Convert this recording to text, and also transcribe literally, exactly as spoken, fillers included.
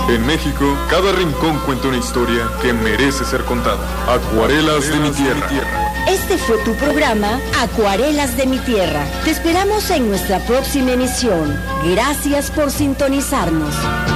En México, cada rincón cuenta una historia que merece ser contada. Acuarelas de mi tierra. Este fue tu programa, Acuarelas de mi tierra. Te esperamos en nuestra próxima emisión. Gracias por sintonizarnos.